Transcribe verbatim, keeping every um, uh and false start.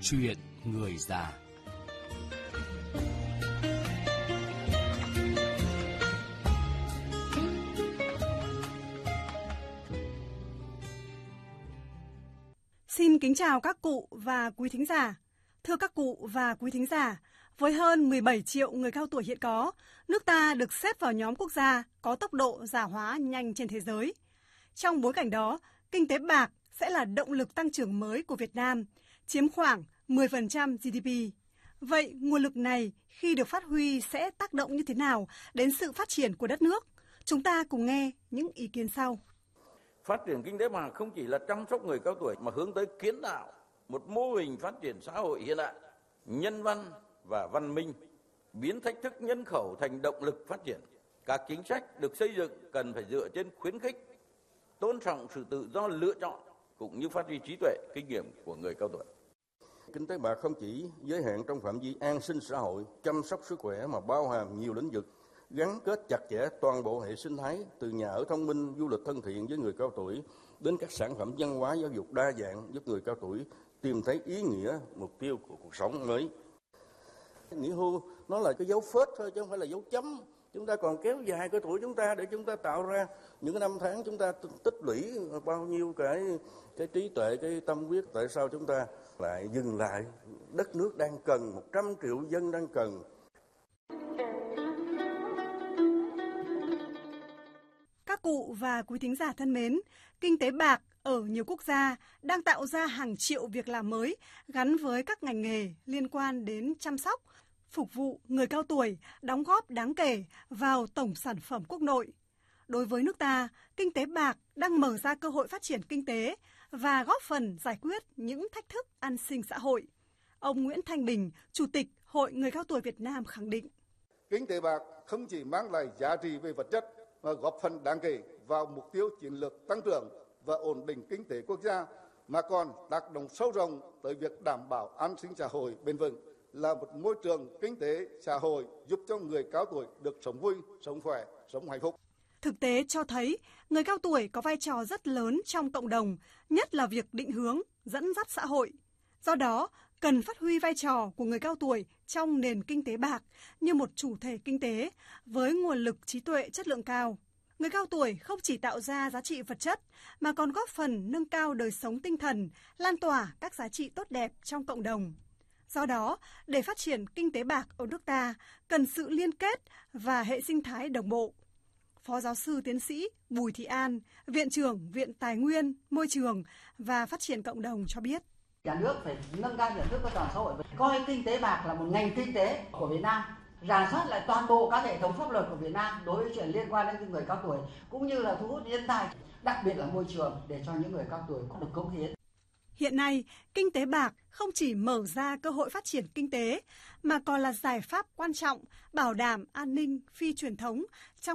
Chuyện người già. Xin kính chào các cụ và quý thính giả. Thưa các cụ và quý thính giả, với hơn mười bảy triệu người cao tuổi hiện có, nước ta được xếp vào nhóm quốc gia có tốc độ già hóa nhanh trên thế giới. Trong bối cảnh đó, kinh tế bạc sẽ là động lực tăng trưởng mới của Việt Nam, chiếm khoảng mười phần trăm giê đê pê. Vậy nguồn lực này khi được phát huy sẽ tác động như thế nào đến sự phát triển của đất nước? Chúng ta cùng nghe những ý kiến sau. Phát triển kinh tế bạc không chỉ là chăm sóc người cao tuổi mà hướng tới kiến tạo một mô hình phát triển xã hội hiện đại, nhân văn và văn minh, biến thách thức nhân khẩu thành động lực phát triển. Các chính sách được xây dựng cần phải dựa trên khuyến khích, tôn trọng sự tự do lựa chọn cũng như phát huy trí tuệ, kinh nghiệm của người cao tuổi. Kinh tế bạc không chỉ giới hạn trong phạm vi an sinh xã hội, chăm sóc sức khỏe mà bao hàm nhiều lĩnh vực, gắn kết chặt chẽ toàn bộ hệ sinh thái từ nhà ở thông minh, du lịch thân thiện với người cao tuổi đến các sản phẩm văn hóa giáo dục đa dạng giúp người cao tuổi tìm thấy ý nghĩa, mục tiêu của cuộc sống mới. Nghỉ hưu nó là cái dấu phết thôi chứ không phải là dấu chấm. Chúng ta còn kéo dài cái tuổi chúng ta để chúng ta tạo ra những cái năm tháng chúng ta tích lũy bao nhiêu cái cái trí tuệ, cái tâm huyết. Tại sao chúng ta lại dừng lại? Đất nước đang cần, một trăm triệu dân đang cần. Các cụ và quý thính giả thân mến, kinh tế bạc ở nhiều quốc gia đang tạo ra hàng triệu việc làm mới gắn với các ngành nghề liên quan đến chăm sóc, phục vụ người cao tuổi, đóng góp đáng kể vào tổng sản phẩm quốc nội. Đối với nước ta, kinh tế bạc đang mở ra cơ hội phát triển kinh tế và góp phần giải quyết những thách thức an sinh xã hội. Ông Nguyễn Thanh Bình, Chủ tịch Hội Người cao tuổi Việt Nam khẳng định. Kinh tế bạc không chỉ mang lại giá trị về vật chất mà góp phần đáng kể vào mục tiêu chiến lược tăng trưởng và ổn định kinh tế quốc gia, mà còn tác động sâu rộng tới việc đảm bảo an sinh xã hội bền vững, là một môi trường kinh tế xã hội giúp cho người cao tuổi được sống vui, sống khỏe, sống hạnh phúc. Thực tế cho thấy, người cao tuổi có vai trò rất lớn trong cộng đồng, nhất là việc định hướng, dẫn dắt xã hội. Do đó, cần phát huy vai trò của người cao tuổi trong nền kinh tế bạc như một chủ thể kinh tế với nguồn lực trí tuệ chất lượng cao. Người cao tuổi không chỉ tạo ra giá trị vật chất mà còn góp phần nâng cao đời sống tinh thần, lan tỏa các giá trị tốt đẹp trong cộng đồng. Do đó, để phát triển kinh tế bạc ở nước ta, cần sự liên kết và hệ sinh thái đồng bộ. Phó giáo sư tiến sĩ Bùi Thị An, Viện trưởng Viện Tài nguyên, Môi trường và Phát triển Cộng đồng cho biết. Nhà nước phải nâng cao nhận thức của toàn xã hội, coi kinh tế bạc là một ngành kinh tế của Việt Nam, rà soát lại toàn bộ các hệ thống pháp luật của Việt Nam đối với chuyện liên quan đến người cao tuổi, cũng như là thu hút nhân tài, đặc biệt là môi trường để cho những người cao tuổi có được cống hiến. Hiện nay, kinh tế bạc không chỉ mở ra cơ hội phát triển kinh tế, mà còn là giải pháp quan trọng bảo đảm an ninh phi truyền thống trong